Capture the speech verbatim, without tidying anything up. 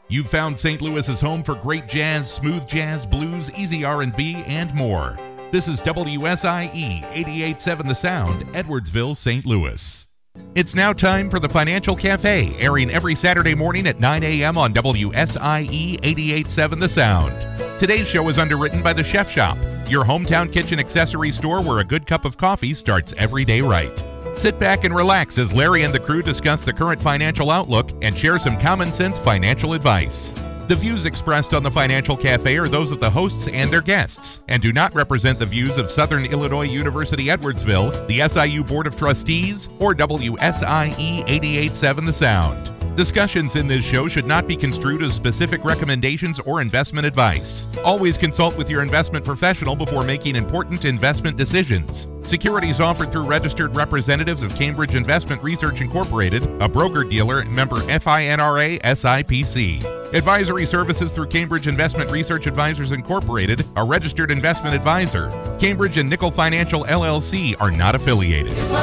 You've found Saint Louis's home for great jazz, smooth jazz, blues, easy R and B, and more. This is W S I E eighty-eight point seven The Sound, Edwardsville, Saint Louis. It's now time for the Financial Cafe, airing every Saturday morning at nine a.m. on W S I E eighty-eight point seven The Sound. Today's show is underwritten by The Chef Shop, your hometown kitchen accessory store where a good cup of coffee starts every day right. Sit back and relax as Larry and the crew discuss the current financial outlook and share some common sense financial advice. The views expressed on the Financial Cafe are those of the hosts and their guests and do not represent the views of Southern Illinois University Edwardsville, the S I U Board of Trustees, or W S I E eighty-eight point seven The Sound. Discussions in this show should not be construed as specific recommendations or investment advice. Always consult with your investment professional before making important investment decisions. Securities offered through registered representatives of Cambridge Investment Research Incorporated, a broker-dealer and member FINRA S I P C. Advisory services through Cambridge Investment Research Advisors Incorporated, a registered investment advisor. Cambridge and Nickel Financial L L C are not affiliated.